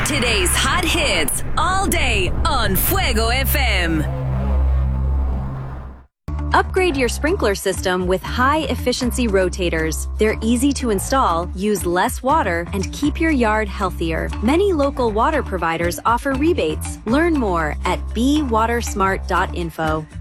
Today's hot hits all day on Fuego FM. Upgrade your sprinkler system with high-efficiency rotators. They're easy to install, use less water, and keep your yard healthier. Many local water providers offer rebates. Learn more at bewatersmart.info.